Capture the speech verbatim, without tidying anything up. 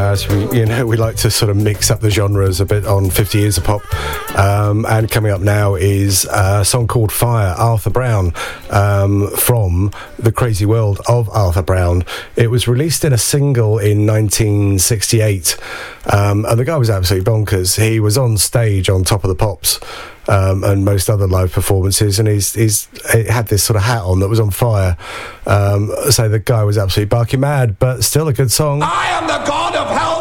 Uh, so we, you know, we like to sort of mix up the genres a bit on fifty Years of Pop. Um, and coming up now is a song called Fire, Arthur Brown, um, from The Crazy World of Arthur Brown. It was released in a single in nineteen sixty-eight, um, and the guy was absolutely bonkers. He was on stage on Top of the Pops Um, and most other live performances, and he's, he's he had this sort of hat on that was on fire. Um, so the guy was absolutely barking mad, but still a good song. I am the god of hell